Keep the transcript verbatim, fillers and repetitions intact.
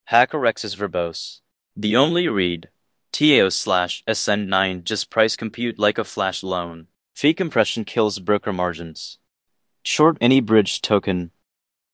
HackerX is verbose. The only read. T A O slash S N nine just price compute like a flash loan. Fee compression kills broker margins. Short any bridge token.